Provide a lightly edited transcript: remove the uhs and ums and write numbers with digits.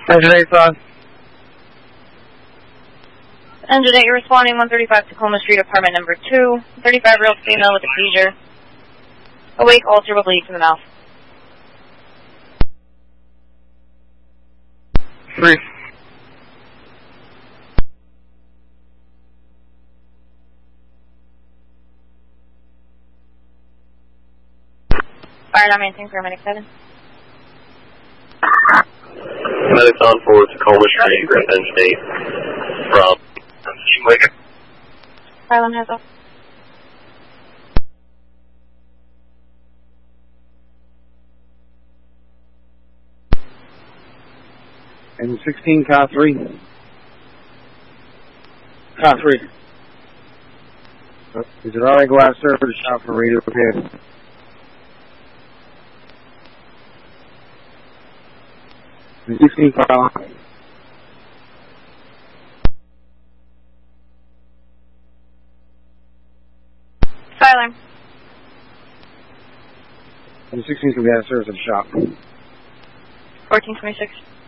Engine 8, son. Engine 8, you're responding 135 Tacoma Street, apartment number 2. 35-year-old female with a seizure. Awake, ulcer will bleed from the mouth. 3. Fire not maintain paramedic 7. Medics on for Tacoma Street, Engine 8 from Lincoln. Fire has off. Engine 16, car 3. Car 3. Is it alright? Go out, sir, for the shop for radio repair. Engine 16, car. Fire alarm. Engine 16 can be out of service at the shop. 1426.